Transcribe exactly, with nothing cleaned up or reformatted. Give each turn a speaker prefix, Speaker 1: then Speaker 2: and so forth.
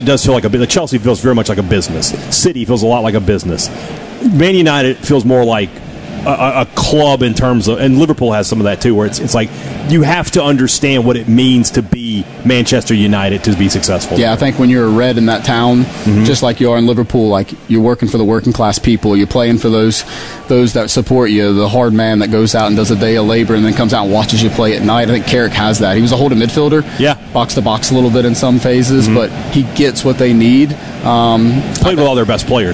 Speaker 1: It does feel like a bit. Chelsea feels very much like a business. City feels a lot like a business. Man United feels more like a, a club in terms of, and Liverpool has some of that too, where it's it's like you have to understand what it means to be Manchester United to be successful.
Speaker 2: Yeah, I think when you're a red in that town, mm-hmm. just like you are in Liverpool, like you're working for the working class people, you're playing for those those that support you, the hard man that goes out and does a day of labor and then comes out and watches you play at night. I think Carrick has that. He was a holding midfielder,
Speaker 1: yeah,
Speaker 2: box to box a little bit in some phases, mm-hmm. but he gets what they need. Um,
Speaker 1: Played with all their best players.